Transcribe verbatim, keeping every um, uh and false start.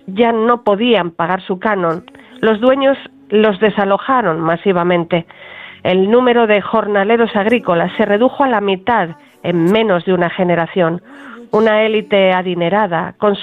ya no podían pagar su canon, los dueños los desalojaron masivamente. El número de jornaleros agrícolas se redujo a la mitad en menos de una generación. Una élite adinerada, con